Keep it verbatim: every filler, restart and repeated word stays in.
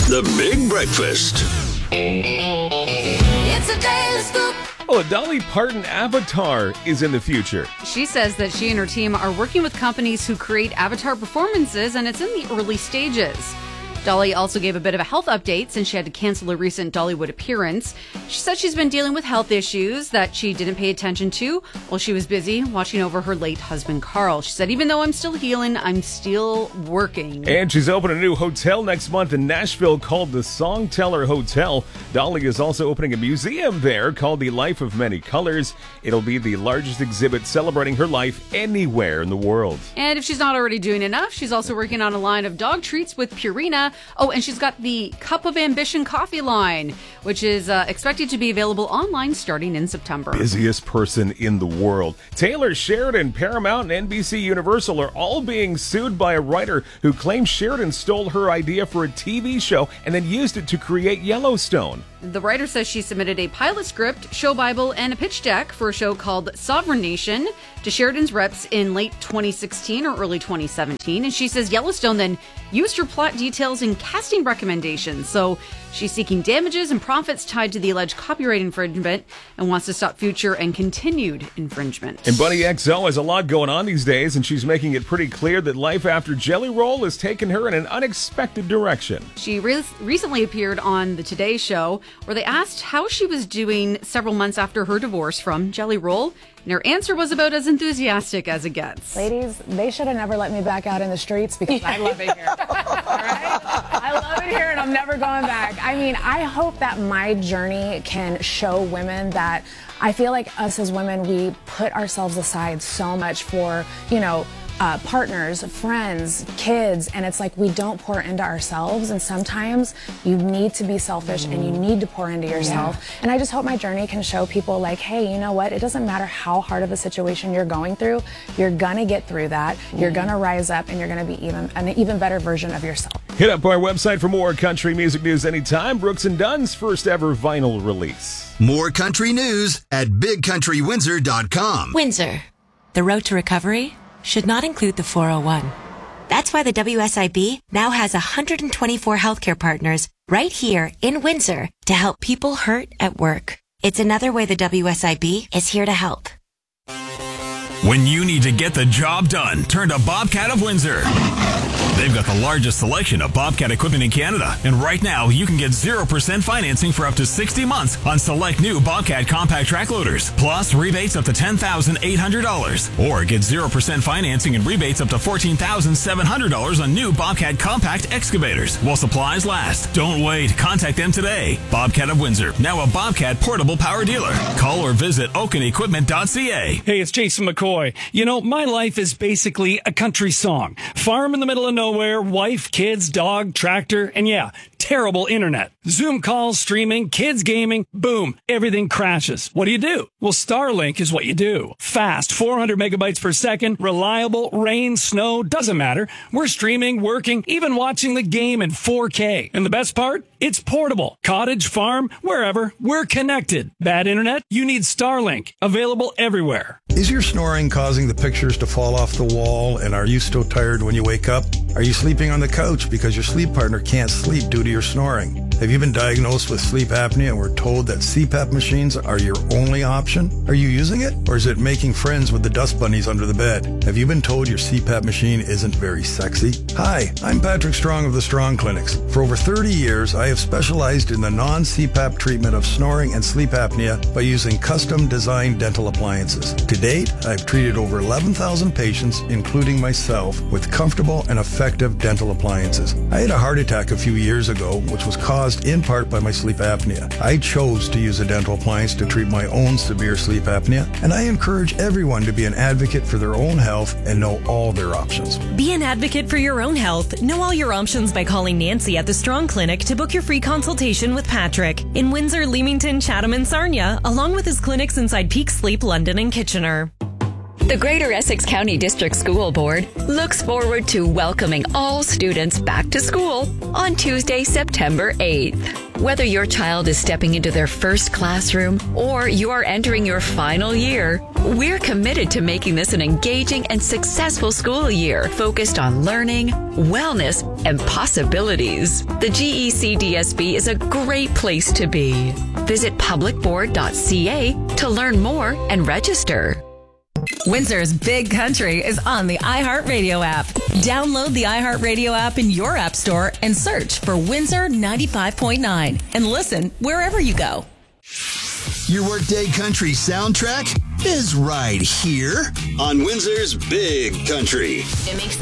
The Big Breakfast. It's a daily scoop. Oh, a Dolly Parton avatar is in the future. She says that she and her team are working with companies who create avatar performances, and it's in the early stages. Dolly also gave a bit of a health update since she had to cancel a recent Dollywood appearance. She said she's been dealing with health issues that she didn't pay attention to while she was busy watching over her late husband, Carl. She said, even though I'm still healing, I'm still working. And she's opening a new hotel next month in Nashville called the Songteller Hotel. Dolly is also opening a museum there called The Life of Many Colors. It'll be the largest exhibit celebrating her life anywhere in the world. And if she's not already doing enough, she's also working on a line of dog treats with Purina. Oh, and she's got the Cup of Ambition coffee line, which is uh, expected to be available online starting in September. Busiest person in the world. Taylor Sheridan, Paramount, and N B C Universal are all being sued by a writer who claims Sheridan stole her idea for a T V show and then used it to create Yellowstone. The writer says she submitted a pilot script, show bible, and a pitch deck for a show called Sovereign Nation to Sheridan's reps in late twenty sixteen or early twenty seventeen. And she says Yellowstone then used her plot details in casting recommendations. So she's seeking damages and profits tied to the alleged copyright infringement and wants to stop future and continued infringement. And Bunny X O has a lot going on these days, and she's making it pretty clear that life after Jelly Roll has taken her in an unexpected direction. She re- recently appeared on The Today Show, where they asked how she was doing several months after her divorce from Jelly Roll, and her answer was about as enthusiastic as it gets. Ladies, they should have never let me back out in the streets because I love it here. All right? I love it here and I'm never going back. I mean, I hope that my journey can show women that I feel like us as women, we put ourselves aside so much for, you know, Uh, partners, friends, kids, and it's like we don't pour into ourselves, and sometimes you need to be selfish and you need to pour into yourself. Yeah. And I just hope my journey can show people like, hey, you know what, it doesn't matter how hard of a situation you're going through, you're gonna get through that, you're gonna rise up, and you're gonna be even an even better version of yourself. Hit up our website for more country music news anytime. Brooks and Dunn's first ever vinyl release. More country news at big country windsor dot com. Windsor. The road to recovery should not include the four oh one. That's why the W S I B now has one hundred twenty-four healthcare partners right here in Windsor to help people hurt at work. It's another way the W S I B is here to help. When you need to get the job done, turn to Bobcat of Windsor. They've got the largest selection of Bobcat equipment in Canada. And right now, you can get zero percent financing for up to sixty months on select new Bobcat compact track loaders. Plus, rebates up to ten thousand eight hundred dollars. Or get zero percent financing and rebates up to fourteen thousand seven hundred dollars on new Bobcat compact excavators while supplies last. Don't wait. Contact them today. Bobcat of Windsor, now a Bobcat portable power dealer. Call or visit oaken equipment dot c a. Hey, it's Jason McCoy. You know, my life is basically a country song. Farm in the middle of nowhere, wife, kids, dog, tractor, and yeah, terrible internet. Zoom calls, streaming, kids gaming, boom, everything crashes. What do you do? Well, Starlink is what you do. Fast, four hundred megabytes per second, reliable, rain, snow, doesn't matter. We're streaming, working, even watching the game in four K. And the best part? It's portable. Cottage, farm, wherever, we're connected. Bad internet? You need Starlink. Available everywhere. Is your snoring causing the pictures to fall off the wall, and are you so tired when you wake up? Are you sleeping on the couch because your sleep partner can't sleep due to your snoring? Have you been diagnosed with sleep apnea and were told that C PAP machines are your only option? Are you using it, or is it making friends with the dust bunnies under the bed? Have you been told your C PAP machine isn't very sexy? Hi, I'm Patrick Strong of the Strong Clinics. For over thirty years, I have specialized in the non-C PAP treatment of snoring and sleep apnea by using custom-designed dental appliances. To date, I've treated over eleven thousand patients, including myself, with comfortable and effective dental appliances. I had a heart attack a few years ago, which was caused in part by my sleep apnea. I chose to use a dental appliance to treat my own severe sleep apnea, and I encourage everyone to be an advocate for their own health and know all their options. Be an advocate for your own health. Know all your options by calling Nancy at the Strong Clinic to book your free consultation with Patrick in Windsor, Leamington, Chatham, and Sarnia, along with his clinics inside Peak Sleep, London, and Kitchener. The Greater Essex County District School Board looks forward to welcoming all students back to school on Tuesday, September eighth. Whether your child is stepping into their first classroom or you are entering your final year, we're committed to making this an engaging and successful school year focused on learning, wellness, and possibilities. The G E C D S B is a great place to be. Visit public board dot c a to learn more and register. Windsor's Big Country is on the iHeartRadio app. Download the iHeartRadio app in your app store and search for Windsor ninety-five point nine and listen wherever you go. Your Workday Country soundtrack is right here on Windsor's Big Country. It makes the